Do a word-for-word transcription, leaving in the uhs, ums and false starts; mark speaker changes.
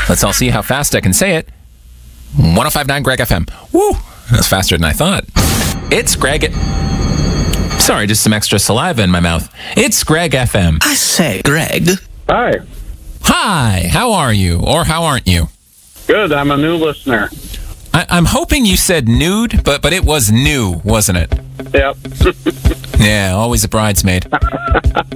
Speaker 1: Let's all see how fast I can say it. one oh five point nine Greg F M. Woo! That's faster than I thought. It's Greg. Sorry, just some extra saliva in my mouth. It's Greg F M.
Speaker 2: I say, Greg.
Speaker 3: Hi.
Speaker 1: Hi, how are you? Or how aren't you?
Speaker 3: Good. I'm a new listener.
Speaker 1: I, I'm hoping you said nude, but but it was new, wasn't it?
Speaker 3: Yep.
Speaker 1: Yeah, always a bridesmaid.